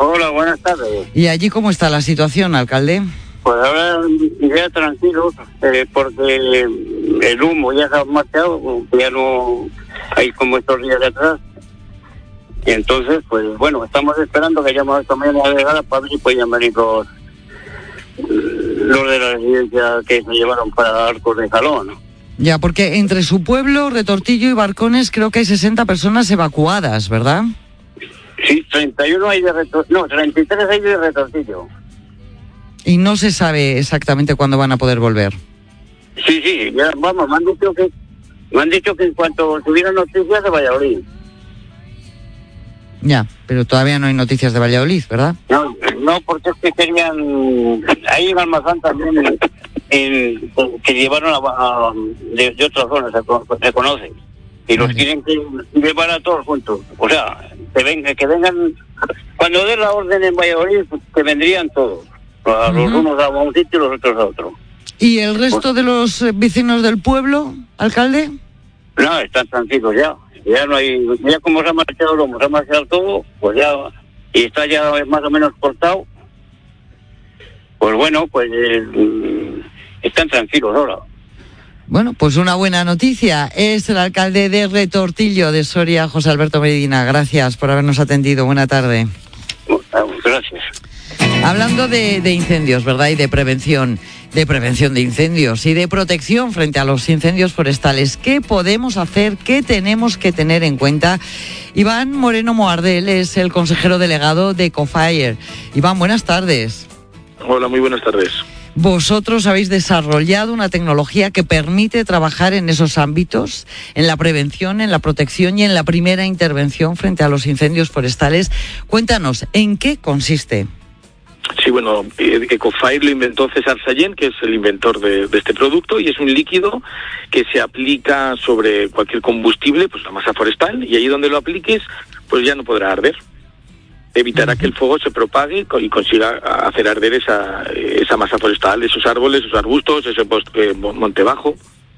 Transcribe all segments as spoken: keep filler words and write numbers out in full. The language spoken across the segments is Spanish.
Hola, buenas tardes. ¿Y allí cómo está la situación, alcalde? Pues ahora ya tranquilos, eh, porque el humo ya se ha marchado, ya no hay como estos días de atrás. Y entonces, pues bueno, estamos esperando que llamo esta mañana a la delegada para ver si pueden venir los, los de la residencia que se llevaron para Arcos de Jalón, ¿no? Ya, porque entre su pueblo, Retortillo y Barcones, creo que hay sesenta personas evacuadas, ¿verdad? Sí, treinta y uno hay de Retortillo, no, treinta y tres hay de Retortillo. Y no se sabe exactamente cuándo van a poder volver. Sí, sí, ya, vamos, me han dicho que, me han dicho que en cuanto tuvieran noticias de Valladolid. Ya, pero todavía no hay noticias de Valladolid, ¿verdad? No, no, porque es que querían, ahí en Almazán también, en, en, que llevaron a, a, de, de otras zonas, se, se conocen, y los vale. Quieren que llevar a todos juntos. O sea, que, venga, que vengan, cuando den la orden en Valladolid, pues, que vendrían todos, a los uh-huh. unos a un sitio y los otros a otro. ¿Y el resto pues, de los vecinos del pueblo, alcalde? No, están tranquilos ya. Ya no hay, ya como se ha marchado, como se ha marchado todo, pues ya, y está ya más o menos cortado, pues bueno, pues eh, están tranquilos ahora. Bueno, pues una buena noticia. Es el alcalde de Retortillo de Soria, José Alberto Medina. Gracias por habernos atendido. Buena tarde. Gracias. Hablando de, de incendios, ¿verdad? Y de prevención, de prevención de incendios y de protección frente a los incendios forestales. ¿Qué podemos hacer? ¿Qué tenemos que tener en cuenta? Iván Moreno Moardel es el consejero delegado de Ecofire. Iván, buenas tardes. Hola, muy buenas tardes. Vosotros habéis desarrollado una tecnología que permite trabajar en esos ámbitos, en la prevención, en la protección y en la primera intervención frente a los incendios forestales. Cuéntanos, ¿en qué consiste? Sí, bueno, Ecofire lo inventó César Sallén, que es el inventor de, de este producto, y es un líquido que se aplica sobre cualquier combustible, pues la masa forestal, y ahí donde lo apliques, pues ya no podrá arder. Evitará uh-huh. que el fuego se propague y consiga hacer arder esa, esa masa forestal, esos árboles, esos arbustos, ese post, eh, monte bajo.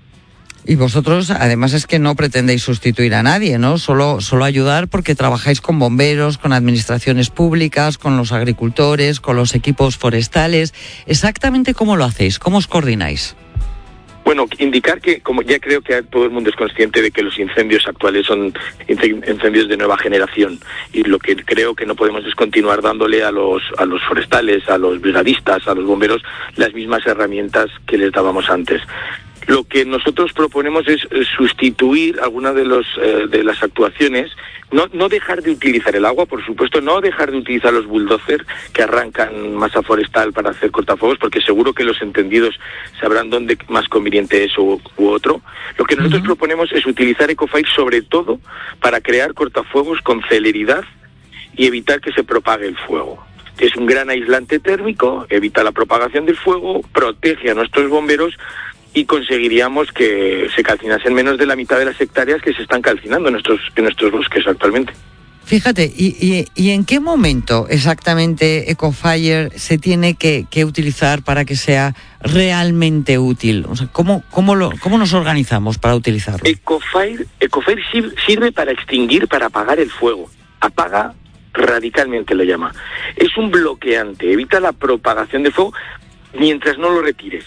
Y vosotros, además, es que no pretendéis sustituir a nadie, ¿no? Solo, solo ayudar porque trabajáis con bomberos, con administraciones públicas, con los agricultores, con los equipos forestales. ¿Exactamente cómo lo hacéis? ¿Cómo os coordináis? Bueno, indicar que, como ya creo que todo el mundo es consciente de que los incendios actuales son incendios de nueva generación, y lo que creo que no podemos es continuar dándole a los a los forestales, a los brigadistas, a los bomberos, las mismas herramientas que les dábamos antes. Lo que nosotros proponemos es sustituir alguna de los eh, de las actuaciones, no no dejar de utilizar el agua, por supuesto, no dejar de utilizar los bulldozers que arrancan masa forestal para hacer cortafuegos, porque seguro que los entendidos sabrán dónde más conveniente es u, u otro. Lo que nosotros uh-huh. proponemos es utilizar Ecofire sobre todo para crear cortafuegos con celeridad y evitar que se propague el fuego. Es un gran aislante térmico, evita la propagación del fuego, protege a nuestros bomberos, y conseguiríamos que se calcinasen menos de la mitad de las hectáreas que se están calcinando en nuestros, en nuestros bosques actualmente. Fíjate, ¿y, y, y en qué momento exactamente Ecofire se tiene que, que utilizar para que sea realmente útil? O sea, ¿cómo, cómo, lo, cómo nos organizamos para utilizarlo? Ecofire, Ecofire sirve para extinguir, para apagar el fuego. Apaga radicalmente, lo llama. Es un bloqueante, evita la propagación del fuego mientras no lo retires.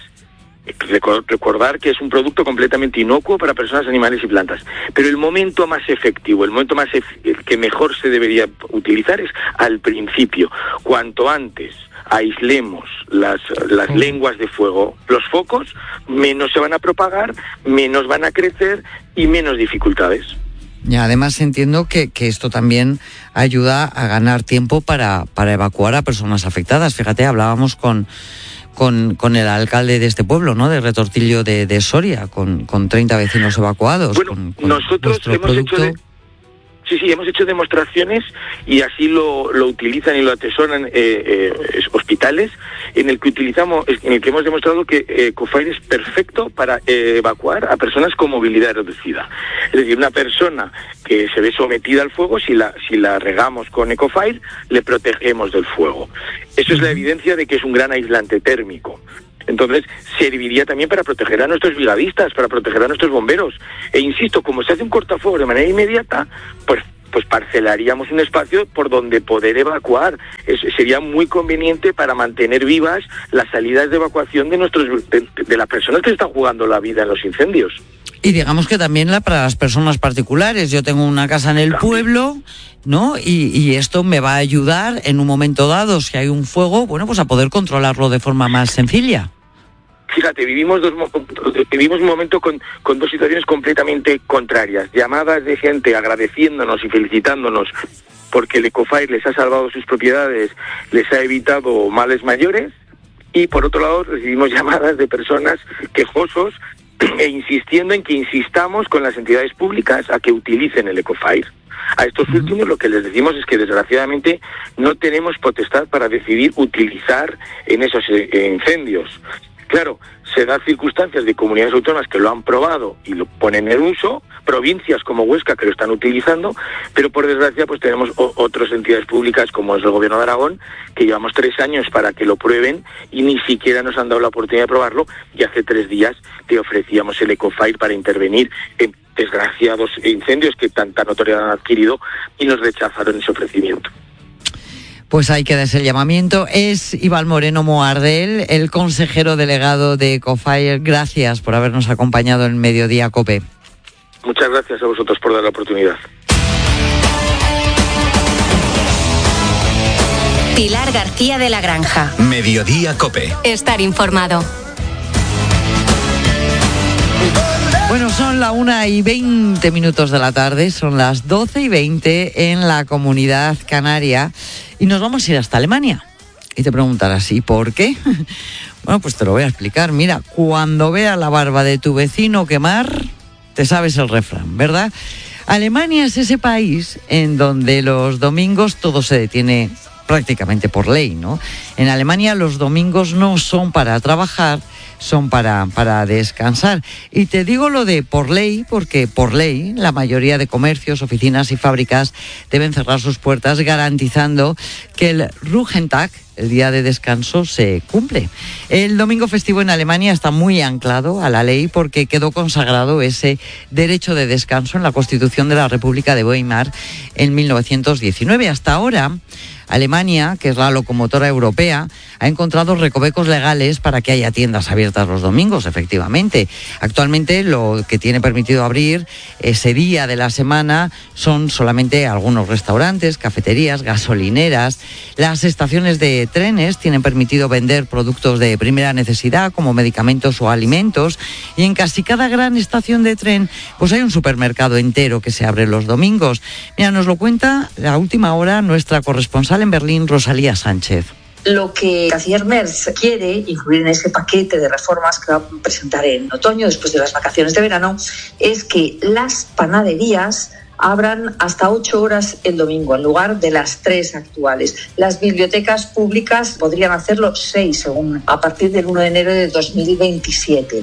Recordar que es un producto completamente inocuo para personas, animales y plantas. Pero el momento más efectivo, el momento más ef- que mejor se debería utilizar es al principio. Cuanto antes aislemos las, las lenguas de fuego, los focos, menos se van a propagar, menos van a crecer y menos dificultades. Y además entiendo que, que esto también ayuda a ganar tiempo para, para evacuar a personas afectadas. Fíjate, hablábamos con... Con, con el alcalde de este pueblo, ¿no? De Retortillo de, de Soria, con, con treinta vecinos evacuados. Bueno, con, con nosotros hemos producto. hecho de, sí, sí, hemos hecho demostraciones y así lo, lo utilizan y lo atesoran eh, eh, hospitales, en el que utilizamos, en el que hemos demostrado que Ecofire es perfecto para eh, evacuar a personas con movilidad reducida. Es decir, una persona que se ve sometida al fuego, si la, si la regamos con Ecofire, le protegemos del fuego. Eso es la evidencia de que es un gran aislante térmico. Entonces, serviría también para proteger a nuestros brigadistas, para proteger a nuestros bomberos. E insisto, como se hace un cortafuegos de manera inmediata, pues pues parcelaríamos un espacio por donde poder evacuar. Es, sería muy conveniente para mantener vivas las salidas de evacuación de nuestros de, de las personas que están jugando la vida en los incendios. Y digamos que también la, para las personas particulares. Yo tengo una casa en el también. pueblo, ¿no? Y, y esto me va a ayudar en un momento dado, si hay un fuego, bueno, pues a poder controlarlo de forma más sencilla. Fíjate, vivimos dos vivimos un momento con, con dos situaciones completamente contrarias. Llamadas de gente agradeciéndonos y felicitándonos porque el Ecofire les ha salvado sus propiedades, les ha evitado males mayores. Y por otro lado recibimos llamadas de personas quejosos e insistiendo en que insistamos con las entidades públicas a que utilicen el Ecofire. A estos últimos lo que les decimos es que desgraciadamente no tenemos potestad para decidir utilizar en esos eh, incendios. Claro, se dan circunstancias de comunidades autónomas que lo han probado y lo ponen en uso, provincias como Huesca que lo están utilizando, pero por desgracia pues tenemos o- otras entidades públicas como es el Gobierno de Aragón, que llevamos tres años para que lo prueben y ni siquiera nos han dado la oportunidad de probarlo, y hace tres días te ofrecíamos el Ecofire para intervenir en desgraciados incendios que tanta notoriedad han adquirido y nos rechazaron ese ofrecimiento. Pues ahí queda ese llamamiento. Es Iván Moreno Moardel, el consejero delegado de Ecofire. Gracias por habernos acompañado en Mediodía COPE. Muchas gracias a vosotros por dar la oportunidad. Pilar García de la Granja. Mediodía COPE. Estar informado. Bueno, son la una y veinte minutos de la tarde, son las doce y veinte en la Comunidad Canaria y nos vamos a ir hasta Alemania. Y te preguntarás, ¿y por qué? Bueno, pues te lo voy a explicar. Mira, cuando veas la barba de tu vecino quemar, te sabes el refrán, ¿verdad? Alemania es ese país en donde los domingos todo se detiene prácticamente por ley, ¿no? En Alemania los domingos no son para trabajar, son para, para descansar. Y te digo lo de por ley, porque por ley la mayoría de comercios, oficinas y fábricas deben cerrar sus puertas garantizando que el Ruhetag, el día de descanso, se cumple. El domingo festivo en Alemania está muy anclado a la ley porque quedó consagrado ese derecho de descanso en la Constitución de la República de Weimar en mil novecientos diecinueve. Hasta ahora, Alemania, que es la locomotora europea, ha encontrado recovecos legales para que haya tiendas abiertas los domingos, efectivamente. Actualmente lo que tiene permitido abrir ese día de la semana son solamente algunos restaurantes, cafeterías, gasolineras. Las estaciones de trenes tienen permitido vender productos de primera necesidad como medicamentos o alimentos, y en casi cada gran estación de tren pues hay un supermercado entero que se abre los domingos. Mira, nos lo cuenta a última hora nuestra corresponsal en Berlín, Rosalía Sánchez. Lo que el canciller Merz quiere incluir en ese paquete de reformas que va a presentar en otoño, después de las vacaciones de verano, es que las panaderías abran hasta ocho horas el domingo, en lugar de las tres actuales. Las bibliotecas públicas podrían hacerlo seis, según a partir del uno de enero de dos mil veintisiete.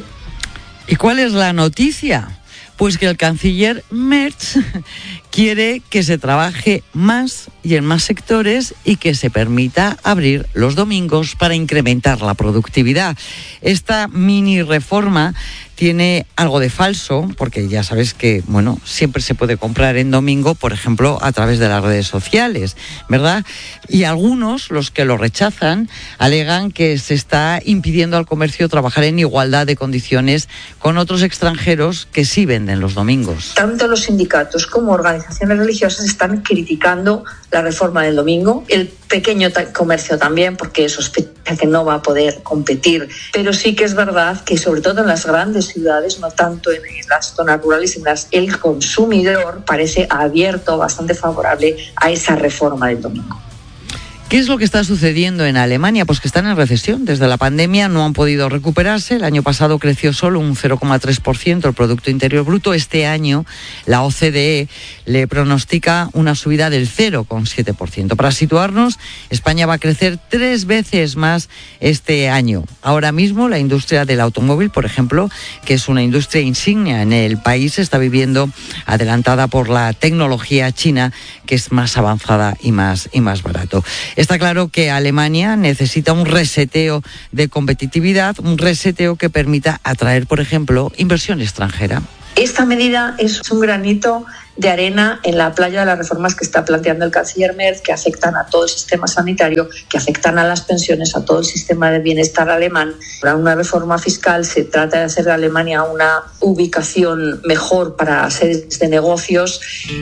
¿Y cuál es la noticia? Pues que el canciller Merz quiere que se trabaje más y en más sectores y que se permita abrir los domingos para incrementar la productividad. Esta mini reforma tiene algo de falso, porque ya sabes que, bueno, siempre se puede comprar en domingo, por ejemplo, a través de las redes sociales, ¿verdad? Y algunos, los que lo rechazan, alegan que se está impidiendo al comercio trabajar en igualdad de condiciones con otros extranjeros que sí venden los domingos. Tanto los sindicatos como organizaciones religiosas están criticando la reforma del domingo. El pequeño ta- comercio también, porque sospecha que no va a poder competir. Pero sí que es verdad que, sobre todo en las grandes ciudades, no tanto en, en las zonas rurales, en las, el consumidor parece abierto, bastante favorable a esa reforma del domingo. ¿Qué es lo que está sucediendo en Alemania? Pues que están en recesión. Desde la pandemia no han podido recuperarse. El año pasado creció solo un cero coma tres por ciento el Producto Interior Bruto. Este año la O C D E le pronostica una subida del cero coma siete por ciento. Para situarnos, España va a crecer tres veces más este año. Ahora mismo la industria del automóvil, por ejemplo, que es una industria insignia en el país, está viviendo adelantada por la tecnología china, que es más avanzada y más, y más barato. Está claro que Alemania necesita un reseteo de competitividad, un reseteo que permita atraer, por ejemplo, inversión extranjera. Esta medida es un granito de arena en la playa de las reformas que está planteando el canciller Merz, que afectan a todo el sistema sanitario, que afectan a las pensiones, a todo el sistema de bienestar alemán. Para una reforma fiscal se trata de hacer de Alemania una ubicación mejor para sedes de negocios.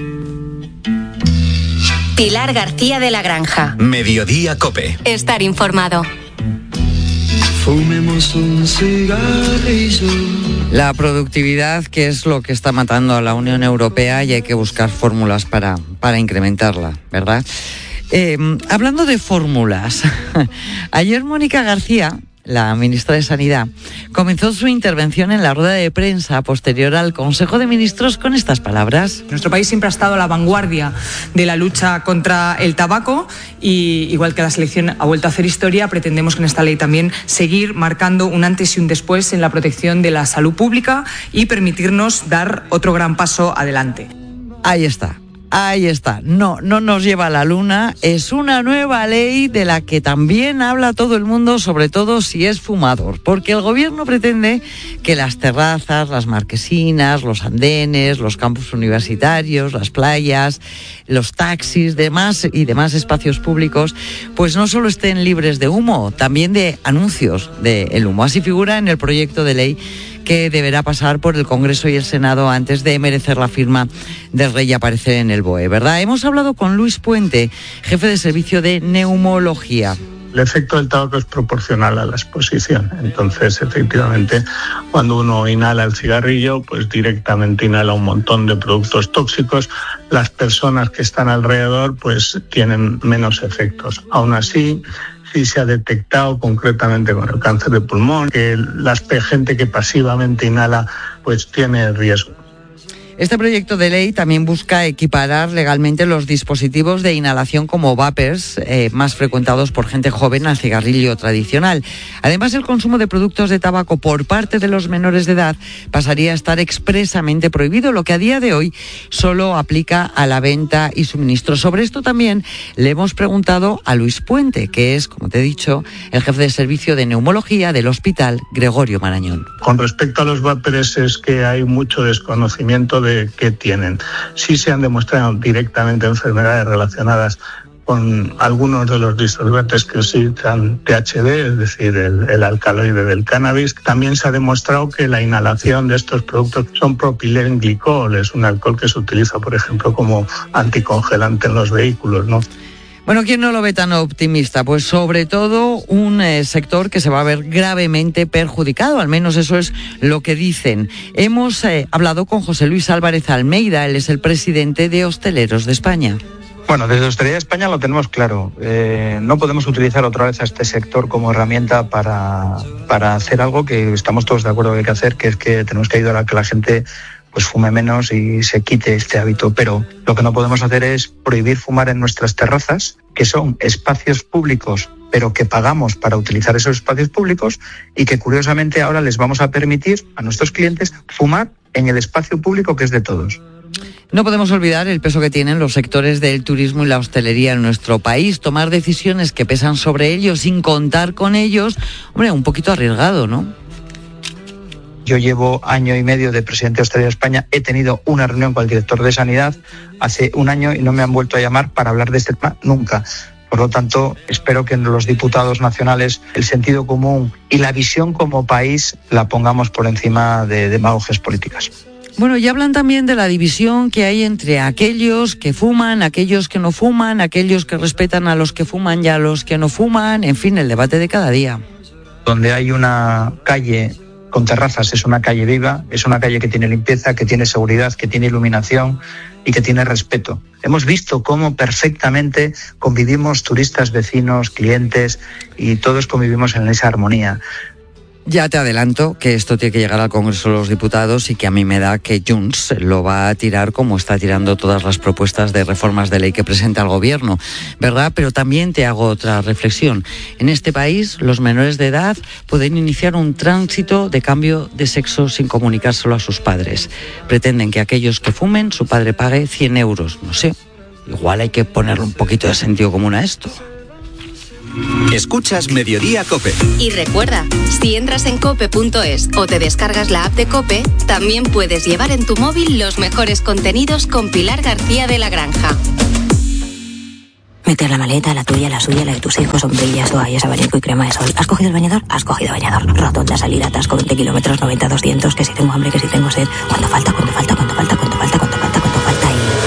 Pilar García de la Granja. Mediodía COPE. Estar informado. Fumemos un cigarrillo. La productividad, que es lo que está matando a la Unión Europea, y hay que buscar fórmulas para, para incrementarla, ¿verdad? Eh, hablando de fórmulas, ayer Mónica García, la ministra de Sanidad, comenzó su intervención en la rueda de prensa posterior al Consejo de Ministros con estas palabras. Nuestro país siempre ha estado a la vanguardia de la lucha contra el tabaco y, igual que la selección ha vuelto a hacer historia, pretendemos en esta ley también seguir marcando un antes y un después en la protección de la salud pública y permitirnos dar otro gran paso adelante. Ahí está. Ahí está, no, no nos lleva a la luna, es una nueva ley de la que también habla todo el mundo, sobre todo si es fumador, porque el gobierno pretende que las terrazas, las marquesinas, los andenes, los campus universitarios, las playas, los taxis, demás y demás espacios públicos, pues no solo estén libres de humo, también de anuncios del humo. Así figura en el proyecto de ley que deberá pasar por el Congreso y el Senado antes de merecer la firma del rey y aparecer en el B O E, ¿verdad? Hemos hablado con Luis Puente, jefe de servicio de neumología. El efecto del tabaco es proporcional a la exposición. Entonces, efectivamente, cuando uno inhala el cigarrillo, pues directamente inhala un montón de productos tóxicos. Las personas que están alrededor, pues tienen menos efectos. Aún así, sí se ha detectado concretamente con el cáncer de pulmón que la gente que pasivamente inhala, pues tiene riesgo. Este proyecto de ley también busca equiparar legalmente los dispositivos de inhalación como vapers, eh, más frecuentados por gente joven, al cigarrillo tradicional. Además, el consumo de productos de tabaco por parte de los menores de edad pasaría a estar expresamente prohibido, lo que a día de hoy solo aplica a la venta y suministro. Sobre esto también le hemos preguntado a Luis Puente, que es, como te he dicho, el jefe de servicio de neumología del Hospital Gregorio Marañón. Con respecto a los vapers, es que hay mucho desconocimiento de qué tienen. Sí se han demostrado directamente enfermedades relacionadas con algunos de los disolventes que utilizan T H D, es decir, el, el alcaloide del cannabis. También se ha demostrado que la inhalación de estos productos son propilenglicol, es un alcohol que se utiliza, por ejemplo, como anticongelante en los vehículos, ¿no? Bueno, ¿quién no lo ve tan optimista? Pues sobre todo un eh, sector que se va a ver gravemente perjudicado, al menos eso es lo que dicen. Hemos eh, hablado con José Luis Álvarez Almeida, él es el presidente de Hosteleros de España. Bueno, desde Hostelería de España lo tenemos claro. Eh, no podemos utilizar otra vez a este sector como herramienta para, para hacer algo que estamos todos de acuerdo que hay que hacer, que es que tenemos que ayudar a que la gente pues fume menos y se quite este hábito. Pero lo que no podemos hacer es prohibir fumar en nuestras terrazas, que son espacios públicos, pero que pagamos para utilizar esos espacios públicos y que curiosamente ahora les vamos a permitir a nuestros clientes fumar en el espacio público que es de todos. No podemos olvidar el peso que tienen los sectores del turismo y la hostelería en nuestro país. Tomar decisiones que pesan sobre ellos sin contar con ellos, hombre, un poquito arriesgado, ¿no? Yo llevo año y medio de presidente de Hostelería de España. He tenido una reunión con el director de Sanidad hace un año y no me han vuelto a llamar para hablar de este tema nunca. Por lo tanto, espero que en los diputados nacionales el sentido común y la visión como país la pongamos por encima de demagogias políticas. Bueno, y hablan también de la división que hay entre aquellos que fuman, aquellos que no fuman, aquellos que respetan a los que fuman y a los que no fuman, en fin, el debate de cada día. Donde hay una calle con terrazas es una calle viva, es una calle que tiene limpieza, que tiene seguridad, que tiene iluminación y que tiene respeto. Hemos visto cómo perfectamente convivimos turistas, vecinos, clientes y todos convivimos en esa armonía. Ya te adelanto que esto tiene que llegar al Congreso de los Diputados y que a mí me da que Junts lo va a tirar como está tirando todas las propuestas de reformas de ley que presenta el Gobierno, ¿verdad? Pero también te hago otra reflexión. En este país, los menores de edad pueden iniciar un tránsito de cambio de sexo sin comunicárselo a sus padres. Pretenden que aquellos que fumen, su padre pague cien euros. No sé, igual hay que ponerle un poquito de sentido común a esto. Escuchas Mediodía COPE. Y recuerda, si entras en cope punto es o te descargas la app de COPE, también puedes llevar en tu móvil los mejores contenidos con Pilar García de la Granja. Meter la maleta, la tuya, la suya, la de tus hijos, sombrillas, toallas, abanico y crema de sol. ¿Has cogido el bañador? Has cogido bañador. Rotonda, salida, atasco, veinte kilómetros, noventa, doscientos, que si tengo hambre, que si tengo sed. ¿Cuánto falta? ¿Cuánto falta? ¿Cuánto falta? ¿Cuánto falta? ¿Cuánto falta? ¿Cuánto falta?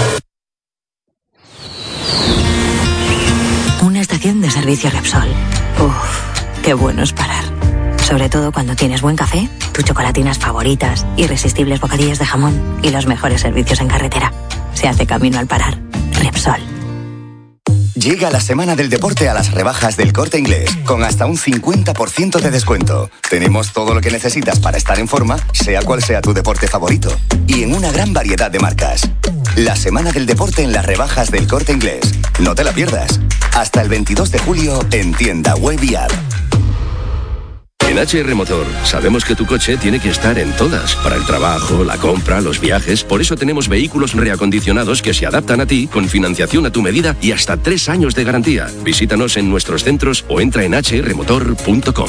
Y... Una estación de servicio Repsol. Uff, qué bueno es parar. Sobre todo cuando tienes buen café, tus chocolatinas favoritas, irresistibles bocadillos de jamón y los mejores servicios en carretera. Se hace camino al parar. Repsol. Llega la semana del deporte a las rebajas del Corte Inglés, con hasta un cincuenta por ciento de descuento. Tenemos todo lo que necesitas para estar en forma, sea cual sea tu deporte favorito. Y en una gran variedad de marcas. La semana del deporte en las rebajas del Corte Inglés. No te la pierdas. Hasta el veintidós de julio en tienda web y app. En H R Motor sabemos que tu coche tiene que estar en todas, para el trabajo, la compra, los viajes. Por eso tenemos vehículos reacondicionados que se adaptan a ti, con financiación a tu medida y hasta tres años de garantía. Visítanos en nuestros centros o entra en hache erre motor punto com.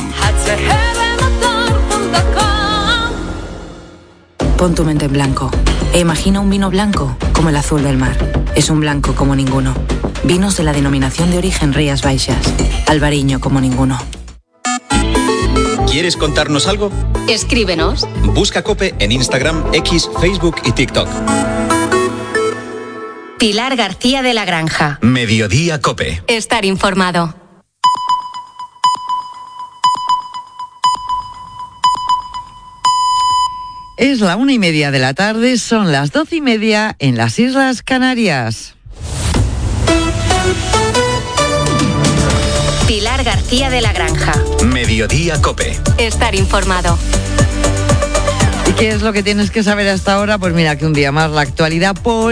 Pon tu mente en blanco e imagina un vino blanco como el azul del mar. Es un blanco como ninguno. Vinos de la denominación de origen Rías Baixas. Albariño como ninguno. ¿Quieres contarnos algo? Escríbenos. Busca COPE en Instagram, X, Facebook y TikTok. Pilar García de la Granja. Mediodía COPE. Estar informado. Es la una y media de la tarde, son las doce y media en las Islas Canarias. Pilar García de la Granja. Mediodía COPE. Estar informado. ¿Y qué es lo que tienes que saber hasta ahora? Pues mira, que un día más la actualidad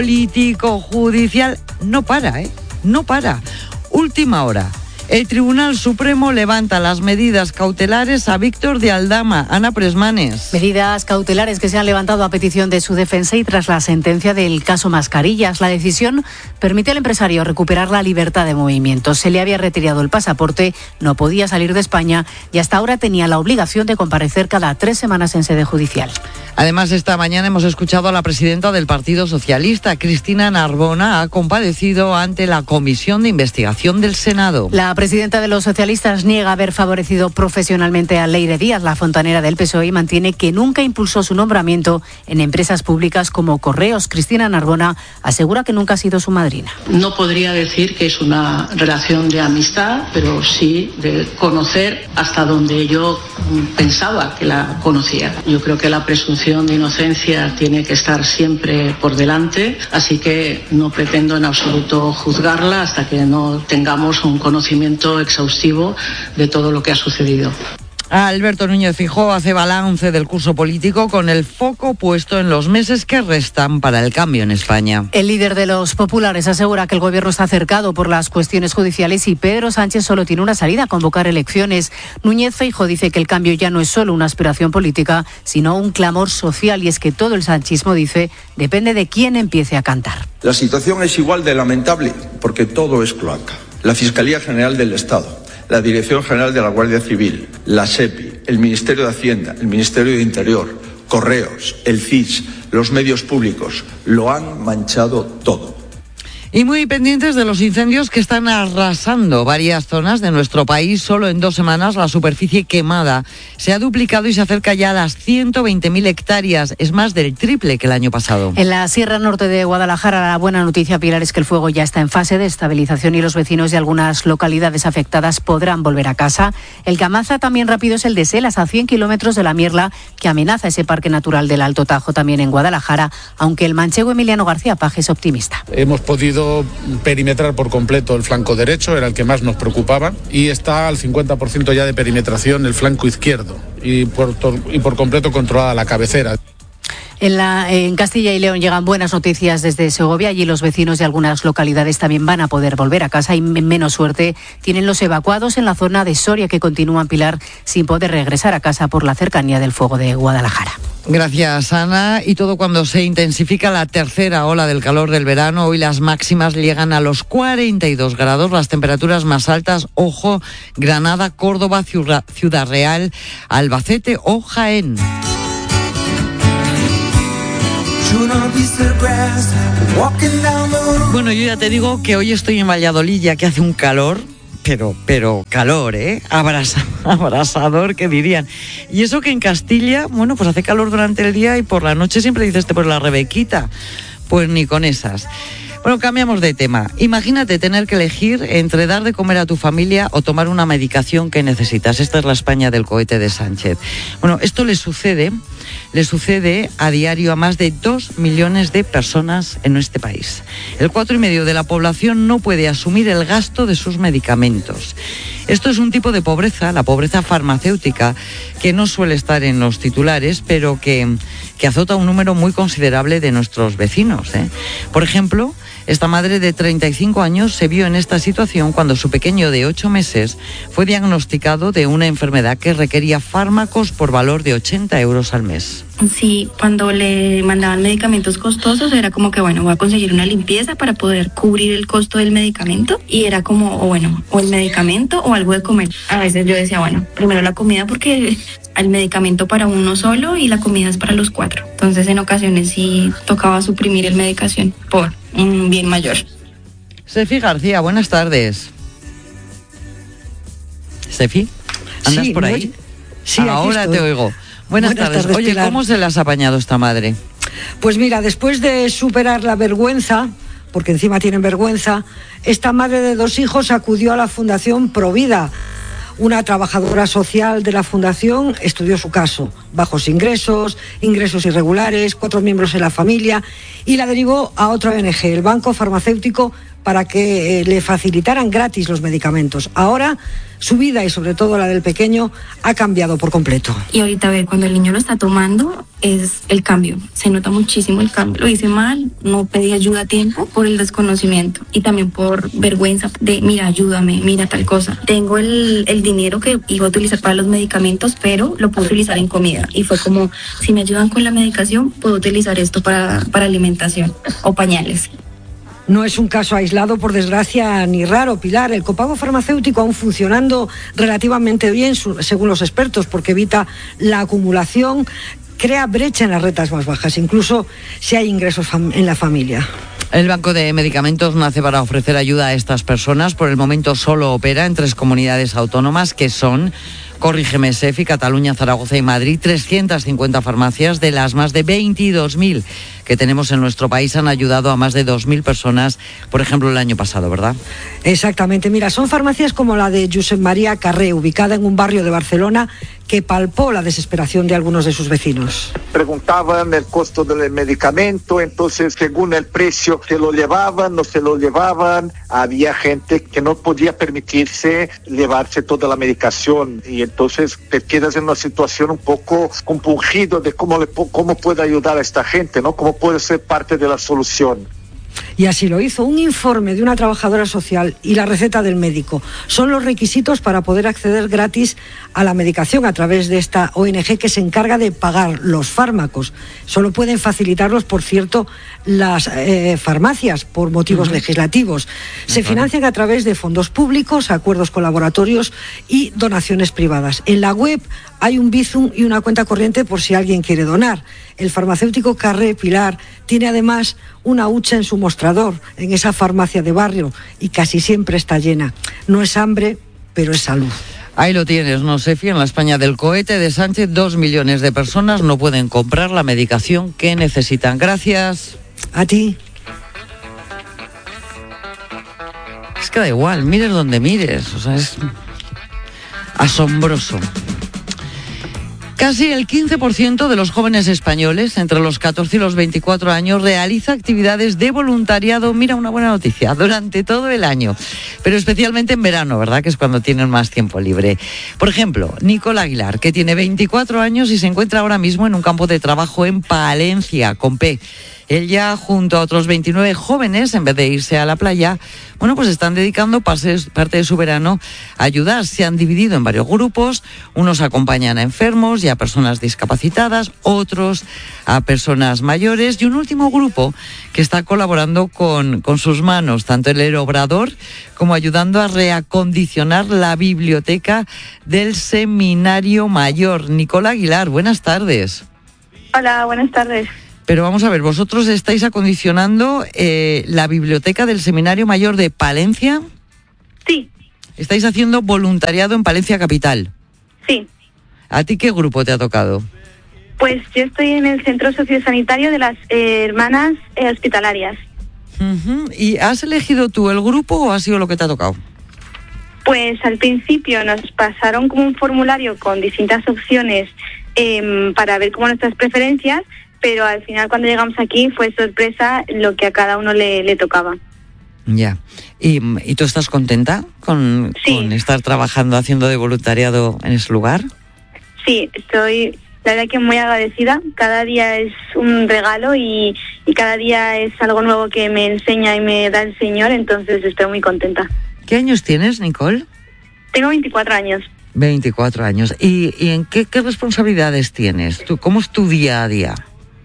político-judicial no para, ¿eh? No para. Última hora. El Tribunal Supremo levanta las medidas cautelares a Víctor de Aldama. Ana Presmanes. Medidas cautelares que se han levantado a petición de su defensa y tras la sentencia del caso Mascarillas. La decisión permite al empresario recuperar la libertad de movimiento. Se le había retirado el pasaporte, no podía salir de España y hasta ahora tenía la obligación de comparecer cada tres semanas en sede judicial. Además, esta mañana hemos escuchado a la presidenta del Partido Socialista, Cristina Narbona, ha comparecido ante la Comisión de Investigación del Senado. La presidenta de los socialistas niega haber favorecido profesionalmente a Leire Díaz, la fontanera del P S O E, y mantiene que nunca impulsó su nombramiento en empresas públicas como Correos. Cristina Narbona asegura que nunca ha sido su madrina. No podría decir que es una relación de amistad, pero sí de conocer hasta donde yo pensaba que la conocía. Yo creo que la presunción de inocencia tiene que estar siempre por delante, así que no pretendo en absoluto juzgarla hasta que no tengamos un conocimiento exhaustivo de todo lo que ha sucedido. Alberto Núñez Feijóo hace balance del curso político con el foco puesto en los meses que restan para el cambio en España. El líder de los populares asegura que el gobierno está cercado por las cuestiones judiciales y Pedro Sánchez solo tiene una salida: convocar elecciones. Núñez Feijóo dice que el cambio ya no es solo una aspiración política, sino un clamor social, y es que todo el sanchismo, dice, depende de quién empiece a cantar. La situación es igual de lamentable porque todo es cloaca. La Fiscalía General del Estado, la Dirección General de la Guardia Civil, la SEPI, el Ministerio de Hacienda, el Ministerio de Interior, Correos, el C I S, los medios públicos, lo han manchado todo. Y muy pendientes de los incendios que están arrasando varias zonas de nuestro país. Solo en dos semanas la superficie quemada se ha duplicado y se acerca ya a las ciento veinte mil hectáreas. Es más del triple que el año pasado. En la Sierra Norte de Guadalajara, la buena noticia, Pilar, es que el fuego ya está en fase de estabilización y los vecinos de algunas localidades afectadas podrán volver a casa. El que avanza también rápido es el de Selas, a cien kilómetros de la Mierla, que amenaza ese parque natural del Alto Tajo también en Guadalajara, aunque el manchego Emiliano García Paje es optimista. Hemos podido perimetrar por completo el flanco derecho, era el que más nos preocupaba, y está al cincuenta por ciento ya de perimetración el flanco izquierdo y por, y por completo controlada la cabecera. En, la, en Castilla y León llegan buenas noticias desde Segovia. Allí los vecinos de algunas localidades también van a poder volver a casa y menos suerte tienen los evacuados en la zona de Soria, que continúan, Pilar, sin poder regresar a casa por la cercanía del fuego de Guadalajara. Gracias, Ana. Y todo cuando se intensifica la tercera ola del calor del verano. Hoy las máximas llegan a los cuarenta y dos grados, las temperaturas más altas, ojo, Granada, Córdoba, Ciudad Real, Albacete o Jaén. Bueno, yo ya te digo que hoy estoy en Valladolid, ya que hace un calor, pero, pero calor, ¿eh? Abrasa, abrasador, que dirían. Y eso que en Castilla, bueno, pues hace calor durante el día y por la noche siempre dices, pues la Rebequita. Pues ni con esas. Bueno, cambiamos de tema. Imagínate tener que elegir entre dar de comer a tu familia o tomar una medicación que necesitas. Esta es la España del cohete de Sánchez. Bueno, esto le sucede, le sucede a diario a más de dos millones de personas en este país. El cuatro y medio de la población no puede asumir el gasto de sus medicamentos. Esto es un tipo de pobreza, la pobreza farmacéutica, que no suele estar en los titulares, pero que, que azota a un número muy considerable de nuestros vecinos, ¿eh? Por ejemplo, esta madre de treinta y cinco años se vio en esta situación cuando su pequeño de ocho meses fue diagnosticado de una enfermedad que requería fármacos por valor de ochenta euros al mes. Sí, cuando le mandaban medicamentos costosos era como que, bueno, voy a conseguir una limpieza para poder cubrir el costo del medicamento, y era como, o bueno, o el medicamento o algo de comer. A veces yo decía, bueno, primero la comida porque el medicamento para uno solo y la comida es para los cuatro. Entonces en ocasiones sí tocaba suprimir el medicación por un bien mayor. Sefi García, buenas tardes. Sefi, ¿andas sí, por ahí? Oye, sí, ahora te oigo. Buenas, Buenas tardes. tardes. Oye, Pilar, ¿cómo se las ha apañado esta madre? Pues mira, después de superar la vergüenza, porque encima tienen vergüenza, esta madre de dos hijos acudió a la Fundación Provida. Una trabajadora social de la fundación estudió su caso, bajos ingresos, ingresos irregulares, cuatro miembros en la familia, y la derivó a otra O N G, el Banco Farmacéutico, para que eh, le facilitaran gratis los medicamentos. Ahora su vida, y sobre todo la del pequeño, ha cambiado por completo. Y ahorita, a ver, cuando el niño lo está tomando, es el cambio. Se nota muchísimo el cambio. Lo hice mal, no pedí ayuda a tiempo por el desconocimiento y también por vergüenza de, mira, ayúdame, mira tal cosa. Tengo el, el dinero que iba a utilizar para los medicamentos, pero lo puedo utilizar en comida. Y fue como, si me ayudan con la medicación, puedo utilizar esto para, para alimentación o pañales. No es un caso aislado, por desgracia, ni raro, Pilar. El copago farmacéutico aún funcionando relativamente bien, según los expertos, porque evita la acumulación, crea brecha en las rentas más bajas, incluso si hay ingresos en la familia. El Banco de Medicamentos nace para ofrecer ayuda a estas personas. Por el momento solo opera en tres comunidades autónomas, que son, corrígeme, Sefi, Cataluña, Zaragoza y Madrid. trescientas cincuenta farmacias de las más de veintidós mil que tenemos en nuestro país han ayudado a más de dos mil personas, por ejemplo, el año pasado, ¿verdad? Exactamente. Mira, son farmacias como la de Josep María Carré, ubicada en un barrio de Barcelona, que palpó la desesperación de algunos de sus vecinos. Preguntaban el costo del medicamento, entonces según el precio se lo llevaban, no se lo llevaban. Había gente que no podía permitirse llevarse toda la medicación y entonces te quedas en una situación un poco compungido de cómo, le, cómo puede ayudar a esta gente, ¿no? Cómo puede ser parte de la solución. Y así lo hizo. Un informe de una trabajadora social y la receta del médico son los requisitos para poder acceder gratis a la medicación a través de esta O N G que se encarga de pagar los fármacos. Solo pueden facilitarlos, por cierto, las eh, farmacias por motivos uh-huh. legislativos. Se uh-huh. financian a través de fondos públicos, acuerdos con laboratorios y donaciones privadas. En la web hay un Bizum y una cuenta corriente por si alguien quiere donar. El farmacéutico Carré, Pilar, tiene además una hucha en su mostrador, en esa farmacia de barrio, y casi siempre está llena. No es hambre, pero es salud. Ahí lo tienes, ¿no, Sefi? En la España del cohete de Sánchez, dos millones de personas no pueden comprar la medicación que necesitan. Gracias. A ti. Es que da igual, mires donde mires, o sea, es asombroso. Casi el quince por ciento de los jóvenes españoles entre los catorce y los veinticuatro años realiza actividades de voluntariado, mira, una buena noticia, durante todo el año, pero especialmente en verano, ¿verdad?, que es cuando tienen más tiempo libre. Por ejemplo, Nicole Aguilar, que tiene veinticuatro años y se encuentra ahora mismo en un campo de trabajo en Palencia, con P, Ella, junto a otros veintinueve jóvenes, en vez de irse a la playa, bueno, pues están dedicando pases, parte de su verano a ayudar. Se han dividido en varios grupos. Unos acompañan a enfermos y a personas discapacitadas, otros a personas mayores, y un último grupo que está colaborando con, con sus manos, tanto en el obrador como ayudando a reacondicionar la biblioteca del Seminario Mayor. Nicole Aguilar, buenas tardes. Hola, buenas tardes. Pero vamos a ver, vosotros estáis acondicionando eh, la biblioteca del Seminario Mayor de Palencia. Sí. Estáis haciendo voluntariado en Palencia Capital. Sí. ¿A ti qué grupo te ha tocado? Pues yo estoy en el Centro Sociosanitario de las eh, Hermanas eh, Hospitalarias. Uh-huh. ¿Y has elegido tú el grupo o ha sido lo que te ha tocado? Pues al principio nos pasaron como un formulario con distintas opciones eh, para ver como nuestras preferencias, pero al final cuando llegamos aquí fue sorpresa lo que a cada uno le, le tocaba. Ya. ¿Y, ¿Y tú estás contenta con, sí. con estar trabajando, haciendo de voluntariado en ese lugar? Sí, estoy, la verdad que muy agradecida. Cada día es un regalo y, y cada día es algo nuevo que me enseña y me da el Señor, entonces estoy muy contenta. ¿Qué años tienes, Nicole? Tengo veinticuatro años. veinticuatro años. ¿Y, y en qué, qué responsabilidades tienes? ¿Tú, ¿Cómo es tu día a día?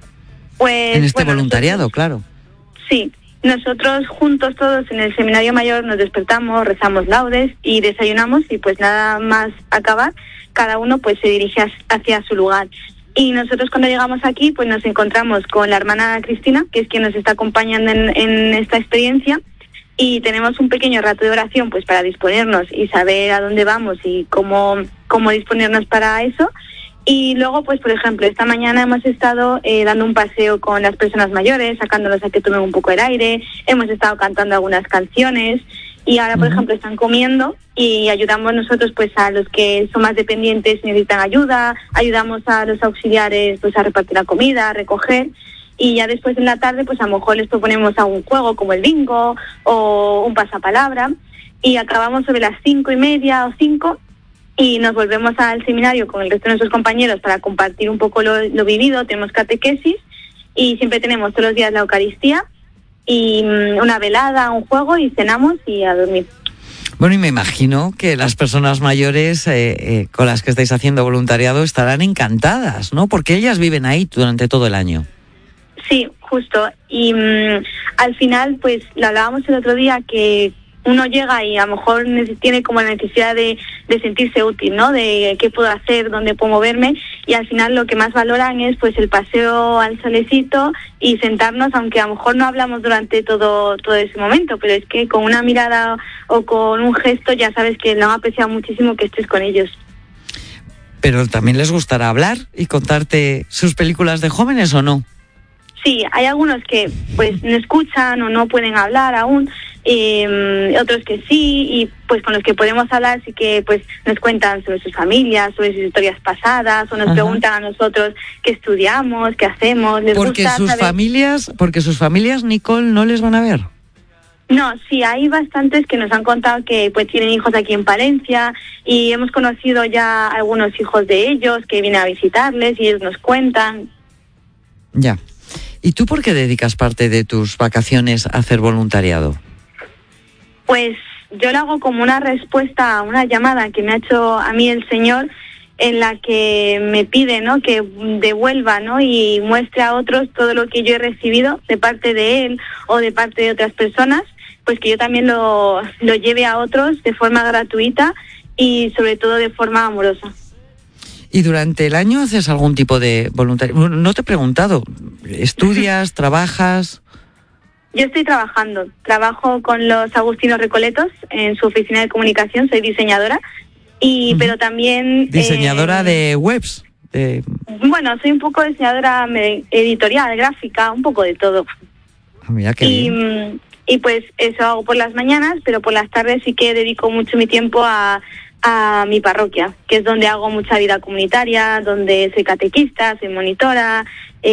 Pues, en este bueno, voluntariado, nosotros, claro. Sí, nosotros juntos todos en el Seminario Mayor nos despertamos, rezamos laudes y desayunamos y pues nada más acabar, cada uno pues se dirige hacia su lugar. Y nosotros cuando llegamos aquí pues nos encontramos con la hermana Cristina, que es quien nos está acompañando en, en esta experiencia, y tenemos un pequeño rato de oración pues para disponernos y saber a dónde vamos y cómo, cómo disponernos para eso. Y luego, pues, por ejemplo, esta mañana hemos estado eh, dando un paseo con las personas mayores, sacándolos a que tomen un poco el aire, hemos estado cantando algunas canciones y ahora, por uh-huh. ejemplo, están comiendo y ayudamos nosotros, pues, a los que son más dependientes y necesitan ayuda, ayudamos a los auxiliares, pues, a repartir la comida, a recoger. Y ya después en la tarde, pues, a lo mejor les proponemos algún juego como el bingo o un pasapalabra y acabamos sobre las cinco y media o cinco. Y nos volvemos al seminario con el resto de nuestros compañeros para compartir un poco lo, lo vivido. Tenemos catequesis y siempre tenemos todos los días la Eucaristía y um, una velada, un juego y cenamos y a dormir. Bueno, y me imagino que las personas mayores eh, eh, con las que estáis haciendo voluntariado estarán encantadas, ¿no? Porque ellas viven ahí durante todo el año. Sí, justo. Y um, al final, pues, lo hablábamos el otro día que uno llega y a lo mejor tiene como la necesidad de, de sentirse útil, ¿no? De qué puedo hacer, dónde puedo moverme, y al final lo que más valoran es pues el paseo al solecito y sentarnos, aunque a lo mejor no hablamos durante todo todo ese momento, pero es que con una mirada o con un gesto ya sabes que lo han apreciado muchísimo que estés con ellos. Pero también les gustará hablar y contarte sus películas de jóvenes, ¿o no? Sí, hay algunos que pues no escuchan o no pueden hablar aún, eh, otros que sí, y pues con los que podemos hablar sí que pues nos cuentan sobre sus familias, sobre sus historias pasadas, o nos Ajá. preguntan a nosotros qué estudiamos, qué hacemos, les porque gusta sus saber... familias, porque sus familias, Nicole, no les van a ver. No, sí, hay bastantes que nos han contado que pues tienen hijos aquí en Palencia y hemos conocido ya algunos hijos de ellos que vienen a visitarles y ellos nos cuentan. Ya. ¿Y tú por qué dedicas parte de tus vacaciones a hacer voluntariado? Pues yo lo hago como una respuesta a una llamada que me ha hecho a mí el Señor, en la que me pide, ¿no?, que devuelva, ¿no?, y muestre a otros todo lo que yo he recibido de parte de Él o de parte de otras personas, pues que yo también lo, lo lleve a otros de forma gratuita y sobre todo de forma amorosa. ¿Y durante el año haces algún tipo de voluntariado? No te he preguntado. ¿Estudias, trabajas? Yo estoy trabajando. Trabajo con los Agustinos Recoletos en su oficina de comunicación. Soy diseñadora. y uh-huh. Pero también... ¿Diseñadora eh, de webs? De... Bueno, soy un poco diseñadora editorial, gráfica, un poco de todo. Ah, mira qué y, bien. Y pues eso hago por las mañanas, pero por las tardes sí que dedico mucho mi tiempo a... a mi parroquia, que es donde hago mucha vida comunitaria, donde soy catequista, soy monitora,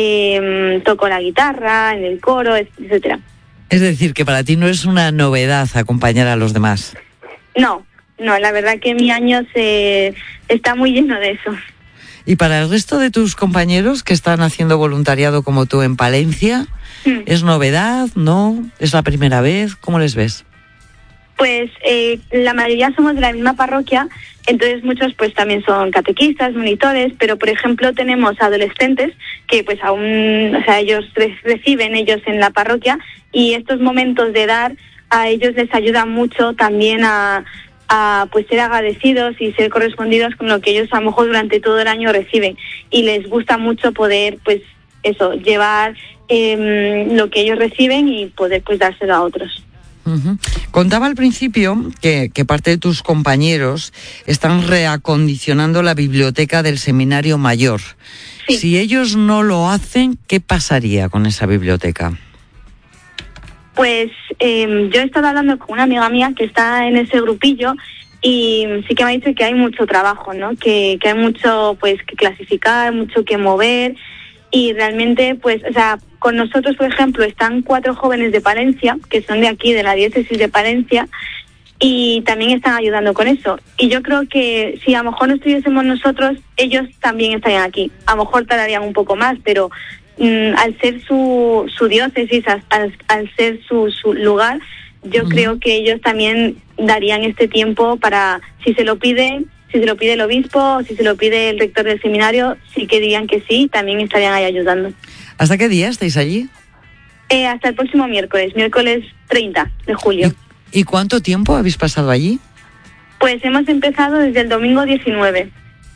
eh, toco la guitarra, en el coro, etcétera. Es decir, que para ti no es una novedad acompañar a los demás. No, no, la verdad que mi año se está muy lleno de eso. Y para el resto de tus compañeros que están haciendo voluntariado como tú en Palencia, mm. ¿es novedad? ¿No? ¿Es la primera vez? ¿Cómo les ves? Pues eh, la mayoría somos de la misma parroquia, entonces muchos pues también son catequistas, monitores, pero por ejemplo tenemos adolescentes que pues aún, o sea, ellos reciben ellos en la parroquia, y estos momentos de dar a ellos les ayuda mucho también a, a pues ser agradecidos y ser correspondidos con lo que ellos a lo mejor durante todo el año reciben, y les gusta mucho poder pues eso, llevar eh, lo que ellos reciben y poder pues dárselo a otros. Uh-huh. Contaba al principio que, que parte de tus compañeros están reacondicionando la biblioteca del Seminario Mayor. Sí. Si ellos no lo hacen, ¿qué pasaría con esa biblioteca? Pues eh, yo he estado hablando con una amiga mía que está en ese grupillo y sí que me ha dicho que hay mucho trabajo, ¿no? Que, que hay mucho pues que clasificar, mucho que mover, y realmente pues, o sea, con nosotros, por ejemplo, están cuatro jóvenes de Palencia, que son de aquí, de la diócesis de Palencia, y también están ayudando con eso. Y yo creo que si a lo mejor no estuviésemos nosotros, ellos también estarían aquí. A lo mejor tardarían un poco más, pero mmm, al ser su, su diócesis, al, al ser su, su lugar, yo uh-huh. creo que ellos también darían este tiempo para, si se lo piden, si se lo pide el obispo, si se lo pide el rector del seminario, sí que dirían que sí, también estarían ahí ayudando. ¿Hasta qué día estáis allí? Eh, hasta el próximo miércoles, miércoles treinta de julio. ¿Y, ¿Y cuánto tiempo habéis pasado allí? Pues hemos empezado desde el domingo diecinueve.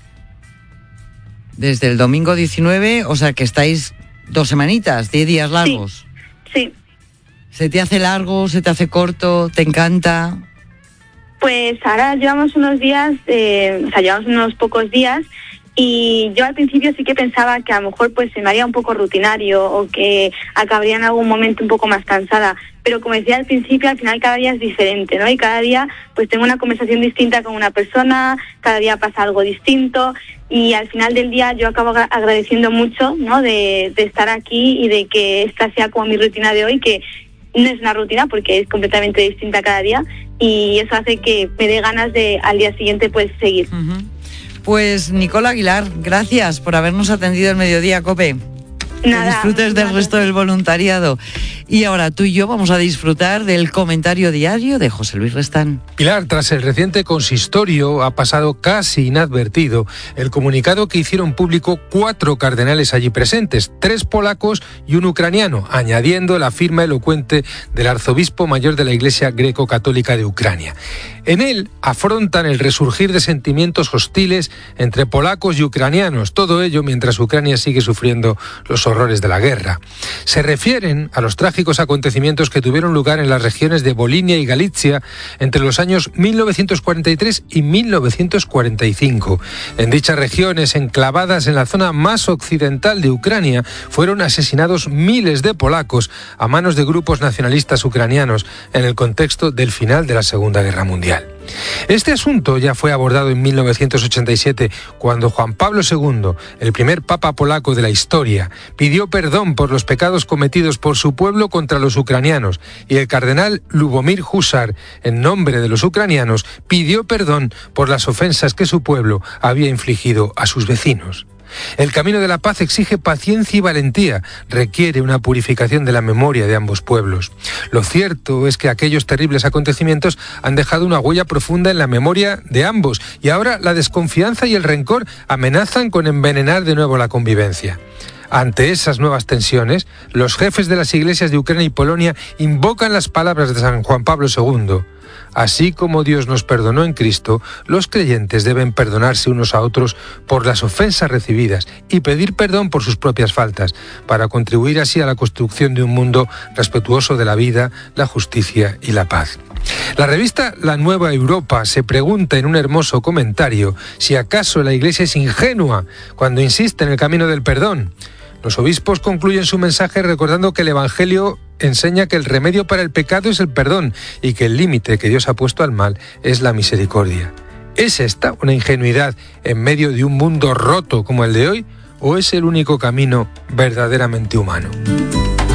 Desde el domingo diecinueve, o sea que estáis dos semanitas, diez días largos. Sí, sí. ¿Se te hace largo, se te hace corto, te encanta? Pues ahora llevamos unos días, eh, o sea, llevamos unos pocos días, y yo al principio sí que pensaba que a lo mejor pues se me haría un poco rutinario o que acabaría en algún momento un poco más cansada, pero como decía al principio, al final cada día es diferente, ¿no? Y cada día pues tengo una conversación distinta con una persona, cada día pasa algo distinto, y al final del día yo acabo agradeciendo mucho, ¿no? De, de estar aquí y de que esta sea como mi rutina de hoy, que no es una rutina porque es completamente distinta cada día, y eso hace que me dé ganas de al día siguiente pues seguir. Uh-huh. Pues Nicola Aguilar, gracias por habernos atendido el mediodía, COPE. Nada, que disfrutes del resto del voluntariado. Y ahora tú y yo vamos a disfrutar del comentario diario de José Luis Restán. Pilar, tras el reciente consistorio ha pasado casi inadvertido el comunicado que hicieron público cuatro cardenales allí presentes, tres polacos y un ucraniano, añadiendo la firma elocuente del arzobispo mayor de la Iglesia Greco-Católica de Ucrania. En él afrontan el resurgir de sentimientos hostiles entre polacos y ucranianos, todo ello mientras Ucrania sigue sufriendo los horrores de la guerra. Se refieren a los trágicos acontecimientos que tuvieron lugar en las regiones de Volinia y Galicia entre los años mil novecientos cuarenta y tres y mil novecientos cuarenta y cinco. En dichas regiones, enclavadas en la zona más occidental de Ucrania, fueron asesinados miles de polacos a manos de grupos nacionalistas ucranianos en el contexto del final de la Segunda Guerra Mundial. Este asunto ya fue abordado en mil novecientos ochenta y siete, cuando Juan Pablo segundo, el primer papa polaco de la historia, pidió perdón por los pecados cometidos por su pueblo contra los ucranianos, y el cardenal Lubomir Husar, en nombre de los ucranianos, pidió perdón por las ofensas que su pueblo había infligido a sus vecinos. El camino de la paz exige paciencia y valentía, requiere una purificación de la memoria de ambos pueblos. Lo cierto es que aquellos terribles acontecimientos han dejado una huella profunda en la memoria de ambos, y ahora la desconfianza y el rencor amenazan con envenenar de nuevo la convivencia. Ante esas nuevas tensiones, los jefes de las iglesias de Ucrania y Polonia invocan las palabras de San Juan Pablo segundo. Así como Dios nos perdonó en Cristo, los creyentes deben perdonarse unos a otros por las ofensas recibidas y pedir perdón por sus propias faltas, para contribuir así a la construcción de un mundo respetuoso de la vida, la justicia y la paz. La revista La Nueva Europa se pregunta en un hermoso comentario si acaso la Iglesia es ingenua cuando insiste en el camino del perdón. Los obispos concluyen su mensaje recordando que el Evangelio enseña que el remedio para el pecado es el perdón y que el límite que Dios ha puesto al mal es la misericordia. ¿Es esta una ingenuidad en medio de un mundo roto como el de hoy, o es el único camino verdaderamente humano?